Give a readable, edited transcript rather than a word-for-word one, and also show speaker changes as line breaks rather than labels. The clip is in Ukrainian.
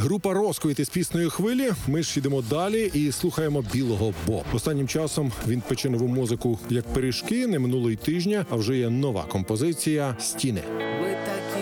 Група «Розквіт» із піснею «Хвилі». Ми ж йдемо далі і слухаємо Білого Бо. Останнім часом він пече нову музику як пиріжки, не минуло й тижня, а вже є нова композиція «Стіни».
Ми такі